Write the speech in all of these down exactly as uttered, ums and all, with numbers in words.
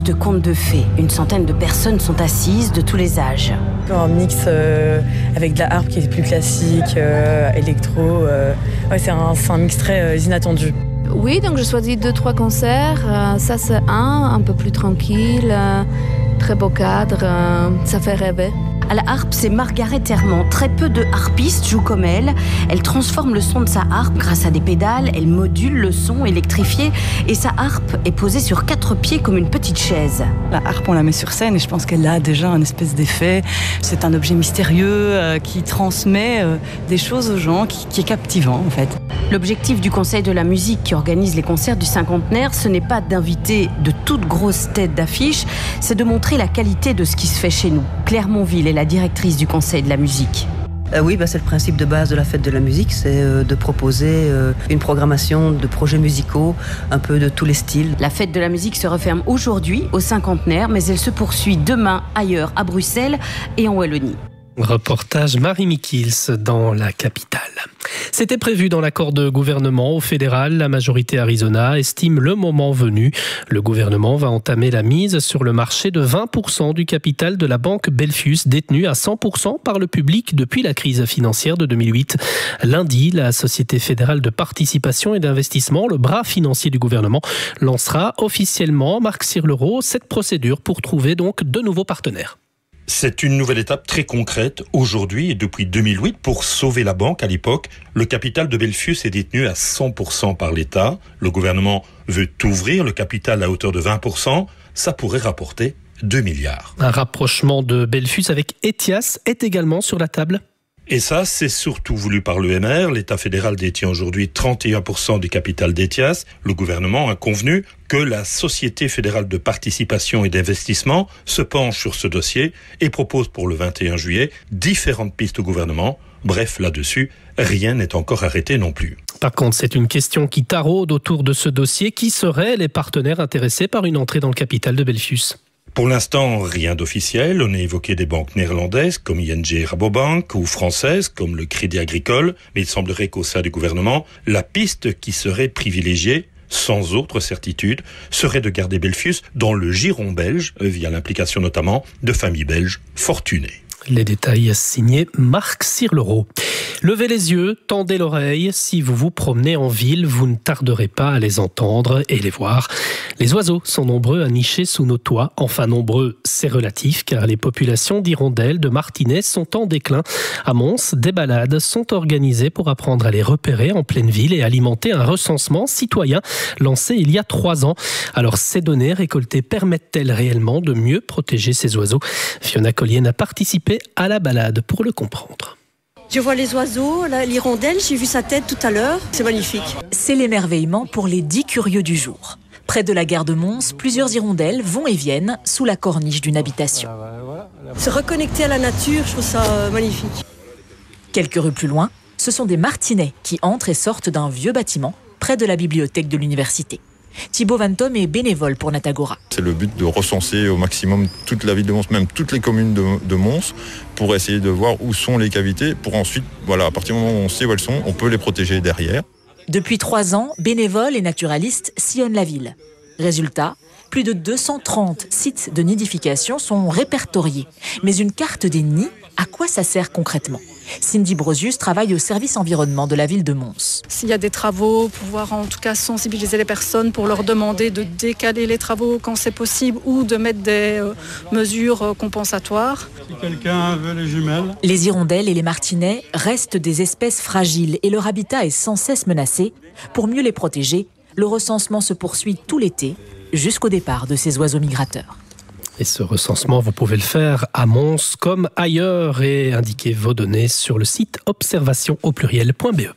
De contes de fées, une centaine de personnes sont assises de tous les âges. Un mix euh, avec de la harpe qui est plus classique, euh, électro. Euh, ouais, c'est, un, c'est un mix très euh, inattendu. Oui, donc je choisis deux, trois concerts. Euh, ça, c'est un, un peu plus tranquille, euh, très beau cadre, euh, ça fait rêver. À la harpe, c'est Margaret Herman. Très peu de harpistes jouent comme elle. Elle transforme le son de sa harpe grâce à des pédales. Elle module le son électrifié. Et sa harpe est posée sur quatre pieds comme une petite chaise. La harpe, on la met sur scène et je pense qu'elle a déjà un espèce d'effet. C'est un objet mystérieux euh, qui transmet euh, des choses aux gens, qui, qui est captivant en fait. L'objectif du Conseil de la musique qui organise les concerts du cinquantenaire, ce n'est pas d'inviter de toutes grosses têtes d'affiche, c'est de montrer la qualité de ce qui se fait chez nous. Claire Monville est la directrice du Conseil de la musique. Euh, oui, bah, c'est le principe de base de la fête de la musique, c'est euh, de proposer euh, une programmation de projets musicaux, un peu de tous les styles. La fête de la musique se referme aujourd'hui au cinquantenaire, mais elle se poursuit demain ailleurs à Bruxelles et en Wallonie. Reportage Marie Mikils dans la capitale. C'était prévu dans l'accord de gouvernement. Au fédéral, la majorité Arizona estime le moment venu. Le gouvernement va entamer la mise sur le marché de vingt pour cent du capital de la banque Belfius, détenue à cent pour cent par le public depuis la crise financière de deux mille huit. Lundi, la Société fédérale de participation et d'investissement, le bras financier du gouvernement, lancera officiellement, Marc Sirlereau, cette procédure pour trouver donc de nouveaux partenaires. C'est une nouvelle étape très concrète aujourd'hui et depuis deux mille huit pour sauver la banque. À l'époque, le capital de Belfius est détenu à cent pour cent par l'État. Le gouvernement veut ouvrir le capital à hauteur de vingt pour cent. Ça pourrait rapporter deux milliards. Un rapprochement de Belfius avec Ethias est également sur la table. Et ça, c'est surtout voulu par l'E M R. L'État fédéral détient aujourd'hui trente et un pour cent du capital d'Ethias. Le gouvernement a convenu que la Société fédérale de participation et d'investissement se penche sur ce dossier et propose pour le vingt et un juillet différentes pistes au gouvernement. Bref, là-dessus, rien n'est encore arrêté non plus. Par contre, c'est une question qui taraude autour de ce dossier. Qui seraient les partenaires intéressés par une entrée dans le capital de Belfius ? Pour l'instant, rien d'officiel. On a évoqué des banques néerlandaises comme I N G Rabobank ou françaises comme le Crédit Agricole. Mais il semblerait qu'au sein du gouvernement, la piste qui serait privilégiée, sans autre certitude, serait de garder Belfius dans le giron belge, via l'implication notamment de familles belges fortunées. Les détails signés Marc Sirlereau. Levez les yeux, tendez l'oreille. Si vous vous promenez en ville, vous ne tarderez pas à les entendre et les voir. Les oiseaux sont nombreux à nicher sous nos toits. Enfin nombreux, c'est relatif, car les populations d'hirondelles, de martinets sont en déclin. À Mons, des balades sont organisées pour apprendre à les repérer en pleine ville et alimenter un recensement citoyen lancé il y a trois ans. Alors ces données récoltées permettent-elles réellement de mieux protéger ces oiseaux ? Fiona Collier a participé à la balade pour le comprendre. Je vois les oiseaux, l'hirondelle, j'ai vu sa tête tout à l'heure, c'est magnifique. C'est l'émerveillement pour les dix curieux du jour. Près de la gare de Mons, plusieurs hirondelles vont et viennent sous la corniche d'une habitation. Se reconnecter à la nature, je trouve ça magnifique. Quelques rues plus loin, ce sont des martinets qui entrent et sortent d'un vieux bâtiment près de la bibliothèque de l'université. Thibaut Vantom est bénévole pour Natagora. C'est le but de recenser au maximum toute la ville de Mons, même toutes les communes de, de Mons, pour essayer de voir où sont les cavités, pour ensuite, voilà, à partir du moment où on sait où elles sont, on peut les protéger derrière. Depuis trois ans, bénévoles et naturalistes sillonnent la ville. Résultat, plus de deux cent trente sites de nidification sont répertoriés. Mais une carte des nids, à quoi ça sert concrètement ? Cindy Brosius travaille au service environnement de la ville de Mons. S'il y a des travaux, pouvoir en tout cas sensibiliser les personnes pour leur demander de décaler les travaux quand c'est possible ou de mettre des euh, mesures euh, compensatoires. Si quelqu'un veut les jumelles. Les hirondelles et les martinets restent des espèces fragiles et leur habitat est sans cesse menacé. Pour mieux les protéger, le recensement se poursuit tout l'été jusqu'au départ de ces oiseaux migrateurs. Et ce recensement, vous pouvez le faire à Mons comme ailleurs et indiquer vos données sur le site observation au pluriel point b e.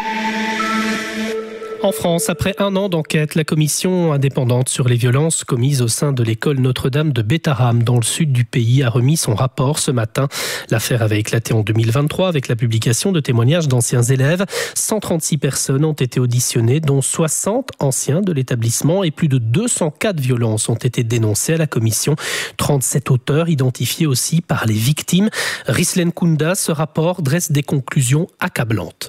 En France, après un an d'enquête, la commission indépendante sur les violences commises au sein de l'école Notre-Dame de Bétharram dans le sud du pays a remis son rapport ce matin. L'affaire avait éclaté en deux mille vingt-trois avec la publication de témoignages d'anciens élèves. cent trente-six personnes ont été auditionnées, dont soixante anciens de l'établissement et plus de deux cents cas de violence ont été dénoncés à la commission. trente-sept auteurs identifiés aussi par les victimes. Rislen Kounda, ce rapport dresse des conclusions accablantes.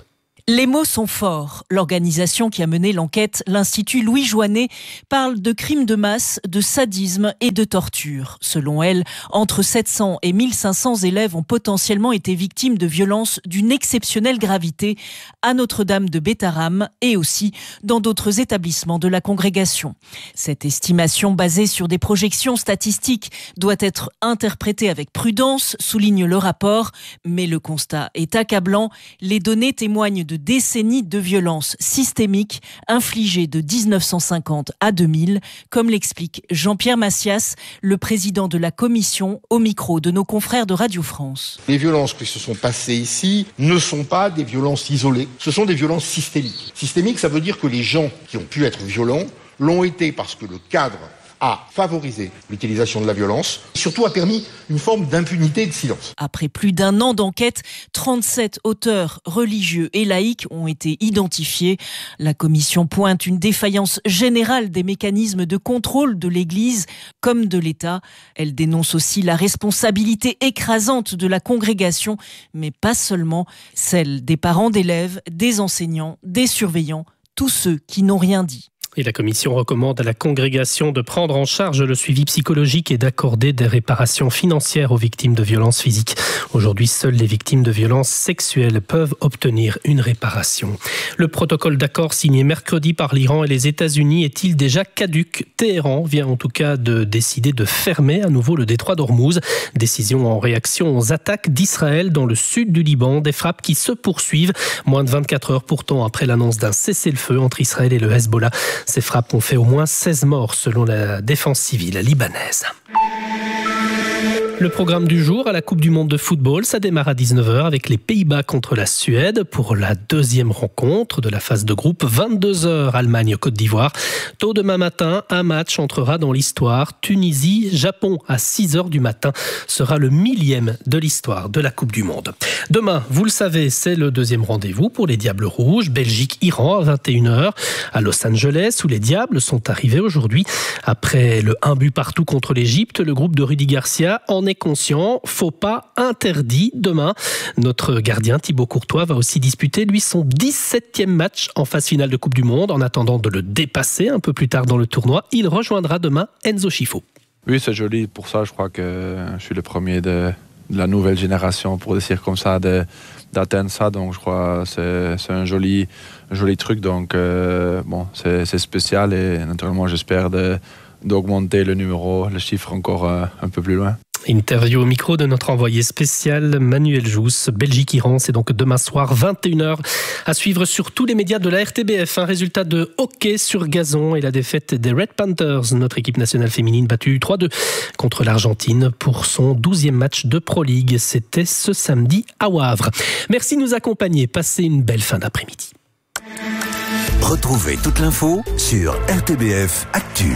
Les mots sont forts. L'organisation qui a mené l'enquête, l'Institut Louis Joinet, parle de crimes de masse, de sadisme et de torture. Selon elle, entre sept cents et mille cinq cents élèves ont potentiellement été victimes de violences d'une exceptionnelle gravité à Notre-Dame de Bétharram et aussi dans d'autres établissements de la congrégation. Cette estimation basée sur des projections statistiques doit être interprétée avec prudence, souligne le rapport, mais le constat est accablant. Les données témoignent de décennies de violences systémiques infligées de dix-neuf cent cinquante à deux mille, comme l'explique Jean-Pierre Massias, le président de la commission, au micro de nos confrères de Radio France. Les violences qui se sont passées ici ne sont pas des violences isolées, ce sont des violences systémiques. Systémique, ça veut dire que les gens qui ont pu être violents l'ont été parce que le cadre a favorisé l'utilisation de la violence, surtout a permis une forme d'impunité et de silence. Après plus d'un an d'enquête, trente-sept auteurs religieux et laïcs ont été identifiés. La commission pointe une défaillance générale des mécanismes de contrôle de l'Église comme de l'État. Elle dénonce aussi la responsabilité écrasante de la congrégation, mais pas seulement, celle des parents d'élèves, des enseignants, des surveillants, tous ceux qui n'ont rien dit. Et la commission recommande à la congrégation de prendre en charge le suivi psychologique et d'accorder des réparations financières aux victimes de violences physiques. Aujourd'hui, seules les victimes de violences sexuelles peuvent obtenir une réparation. Le protocole d'accord signé mercredi par l'Iran et les États-Unis est-il déjà caduc ? Téhéran vient en tout cas de décider de fermer à nouveau le détroit d'Ormuz. Décision en réaction aux attaques d'Israël dans le sud du Liban, des frappes qui se poursuivent moins de vingt-quatre heures pourtant après l'annonce d'un cessez-le-feu entre Israël et le Hezbollah. Ces frappes ont fait au moins seize morts selon la défense civile libanaise. Le programme du jour à la Coupe du Monde de football, ça démarre à dix-neuf heures avec les Pays-Bas contre la Suède pour la deuxième rencontre de la phase de groupe. vingt-deux heures, Allemagne-Côte d'Ivoire. Tôt demain matin, un match entrera dans l'histoire. Tunisie-Japon à six heures du matin sera le millième de l'histoire de la Coupe du Monde. Demain, vous le savez, c'est le deuxième rendez-vous pour les Diables Rouges. Belgique-Iran à vingt et une heures à Los Angeles où les Diables sont arrivés aujourd'hui. Après le un but partout contre l'Égypte, le groupe de Rudy Garcia en est conscient, faux pas interdit demain. Notre gardien Thibaut Courtois va aussi disputer lui son dix-septième match en phase finale de Coupe du Monde. En attendant de le dépasser un peu plus tard dans le tournoi, il rejoindra demain Enzo Scifo. Oui, c'est joli. Pour ça, je crois que je suis le premier de, de la nouvelle génération pour dire comme ça de, d'atteindre ça. Donc, je crois que c'est, c'est un joli, joli truc. Donc, euh, bon, c'est, c'est spécial et naturellement, j'espère de, d'augmenter le numéro, le chiffre encore euh, un peu plus loin. Interview au micro de notre envoyé spécial Manuel Jousse. Belgique-Iran, c'est donc demain soir vingt et une heures à suivre sur tous les médias de la R T B F. Un résultat de hockey sur gazon et la défaite des Red Panthers, notre équipe nationale féminine battue trois deux contre l'Argentine pour son douzième match de Pro League. C'était ce samedi à Wavre. Merci de nous accompagner. Passez une belle fin d'après-midi. Retrouvez toute l'info sur R T B F Actu.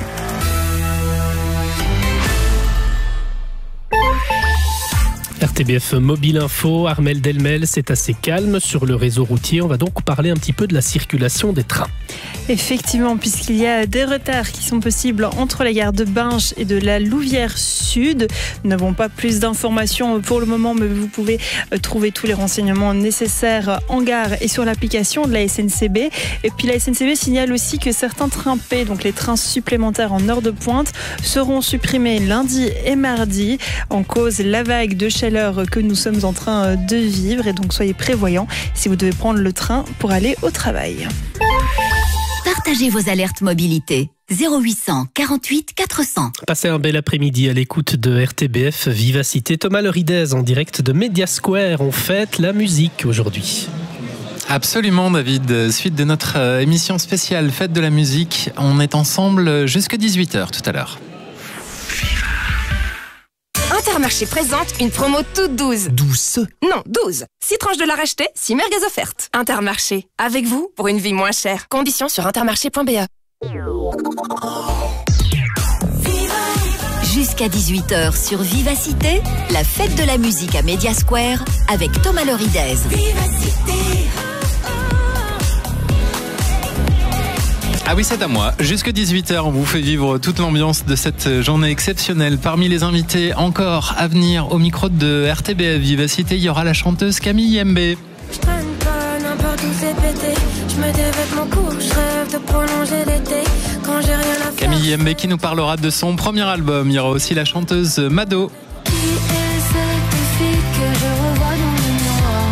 R T B F Mobile Info, Armel Delmel, c'est assez calme sur le réseau routier. On va donc parler un petit peu de la circulation des trains. Effectivement, puisqu'il y a des retards qui sont possibles entre la gare de Binche et de la Louvière Sud. Nous n'avons pas plus d'informations pour le moment, mais vous pouvez trouver tous les renseignements nécessaires en gare et sur l'application de la S N C B. Et puis la S N C B signale aussi que certains trains P, donc les trains supplémentaires en heure de pointe, seront supprimés lundi et mardi en cause la vague de chaleur que nous sommes en train de vivre. Et donc soyez prévoyants si vous devez prendre le train pour aller au travail. Partagez vos alertes mobilité. zéro huit cent quarante-huit quatre cents. Passez un bel après-midi à l'écoute de R T B F Vivacité. Thomas Leridez en direct de Media Square. On fête la musique aujourd'hui. Absolument David, suite de notre émission spéciale Fête de la musique. On est ensemble jusqu'à dix-huit heures tout à l'heure. Intermarché présente une promo toute douze. Douce Non, douze. six tranches de la racheter, six merguez offertes. Intermarché, avec vous pour une vie moins chère. Conditions sur intermarché point b e. Jusqu'à dix-huit heures sur Vivacité, la fête de la musique à Media Square avec Thomas Leridez. Ah oui, c'est à moi. Jusque dix-huit heures, on vous fait vivre toute l'ambiance de cette journée exceptionnelle. Parmi les invités encore à venir au micro de R T B F Vivacité, il y aura la chanteuse Camille Yembe. Je traîne pas n'importe où c'est l'été. Je me dévête mon cours, je rêve de prolonger l'été. Quand j'ai rien à faire. Camille Yembe qui nous parlera de son premier album. Il y aura aussi la chanteuse Mado. Qui est cette fille que je revois dans le noir?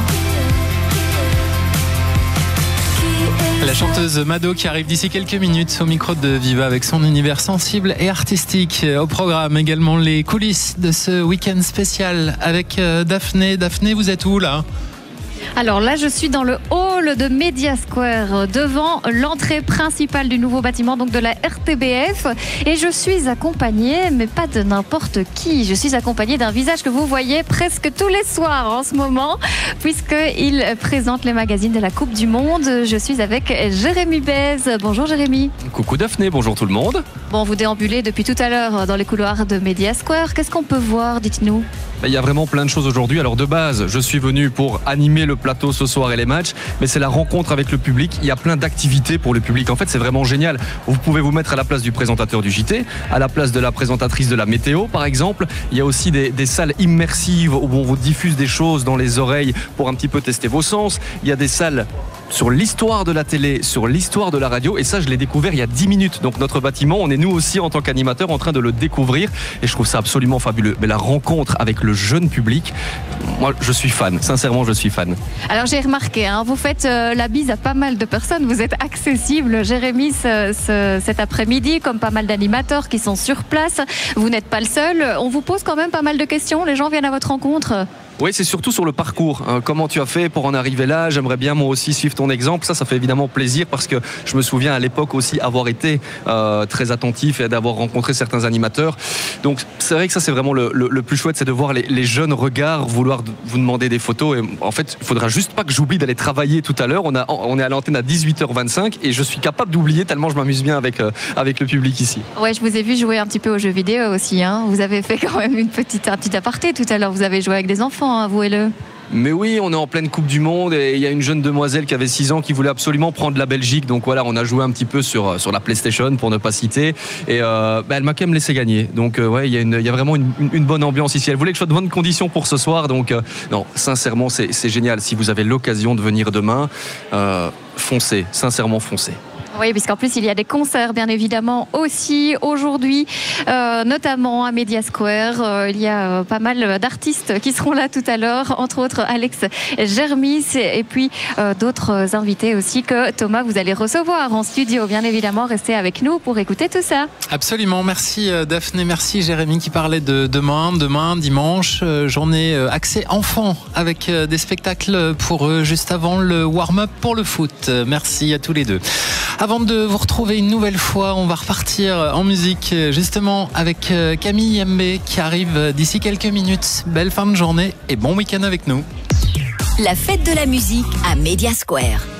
Qui est La chanteuse Mado qui arrive d'ici quelques minutes au micro de Viva avec son univers sensible et artistique. Au programme également les coulisses de ce week-end spécial avec Daphné. Daphné, vous êtes où là ? Alors là, je suis dans le hall de Media Square, devant l'entrée principale du nouveau bâtiment, donc de la R T B F. Et je suis accompagnée, mais pas de n'importe qui. Je suis accompagnée d'un visage que vous voyez presque tous les soirs en ce moment, puisqu'il présente les magazines de la Coupe du Monde. Je suis avec Jérémy Bez. Bonjour Jérémy. Coucou Daphné, bonjour tout le monde. Bon, vous déambulez depuis tout à l'heure dans les couloirs de Media Square. Qu'est-ce qu'on peut voir, dites-nous ? Il y a vraiment plein de choses aujourd'hui. Alors de base, je suis venu pour animer le plateau ce soir et les matchs, mais c'est la rencontre avec le public. Il y a plein d'activités pour le public. En fait, c'est vraiment génial. Vous pouvez vous mettre à la place du présentateur du J T, à la place de la présentatrice de la météo, par exemple. Il y a aussi des, des salles immersives où on vous diffuse des choses dans les oreilles pour un petit peu tester vos sens. Il y a des salles sur l'histoire de la télé, sur l'histoire de la radio, et ça je l'ai découvert il y a dix minutes. Donc notre bâtiment, on est nous aussi en tant qu'animateurs en train de le découvrir, et je trouve ça absolument fabuleux. Mais la rencontre avec le jeune public, moi je suis fan, sincèrement je suis fan. Alors j'ai remarqué, hein, vous faites euh, la bise à pas mal de personnes, vous êtes accessible, Jérémy, ce, ce, cet après-midi, comme pas mal d'animateurs qui sont sur place. Vous n'êtes pas le seul, on vous pose quand même pas mal de questions, les gens viennent à votre rencontre. Oui, c'est surtout sur le parcours. Hein. Comment tu as fait pour en arriver là? J'aimerais bien moi aussi suivre ton exemple. Ça, ça fait évidemment plaisir parce que je me souviens à l'époque aussi avoir été euh, très attentif et d'avoir rencontré certains animateurs. Donc c'est vrai que ça, c'est vraiment le, le, le plus chouette, c'est de voir les, les jeunes regards vouloir vous demander des photos. Et en fait, il faudra juste pas que j'oublie d'aller travailler tout à l'heure. On, a, on est à l'antenne à dix-huit heures vingt-cinq et je suis capable d'oublier tellement je m'amuse bien avec, euh, avec le public ici. Ouais, je vous ai vu jouer un petit peu aux jeux vidéo aussi. Hein. Vous avez fait quand même une petite, un petit aparté tout à l'heure. Vous avez joué avec des enfants, hein, vous et le... Mais oui, on est en pleine Coupe du Monde et il y a une jeune demoiselle qui avait six ans qui voulait absolument prendre la Belgique. Donc voilà, on a joué un petit peu sur, sur la PlayStation pour ne pas citer. Et euh, bah, elle m'a quand même laissé gagner. Donc euh, ouais, il y, a une, il y a vraiment une, une bonne ambiance ici. Elle voulait que je sois de bonnes conditions pour ce soir. Donc euh, non, sincèrement, c'est, c'est génial. Si vous avez l'occasion de venir demain, euh, foncez, sincèrement foncez. Oui, puisqu'en plus, il y a des concerts, bien évidemment, aussi aujourd'hui, euh, notamment à Media Square. Euh, il y a euh, pas mal d'artistes qui seront là tout à l'heure, entre autres Alex Germis et puis euh, d'autres invités aussi que Thomas, vous allez recevoir en studio. Bien évidemment, restez avec nous pour écouter tout ça. Absolument. Merci Daphné, merci Jérémy qui parlait de demain, demain, dimanche, euh, journée euh, accès enfants avec euh, des spectacles pour eux juste avant le warm-up pour le foot. Merci à tous les deux. Avant de vous retrouver une nouvelle fois, on va repartir en musique justement avec Camille Yembe qui arrive d'ici quelques minutes. Belle fin de journée et bon week-end avec nous. La fête de la musique à Media Square.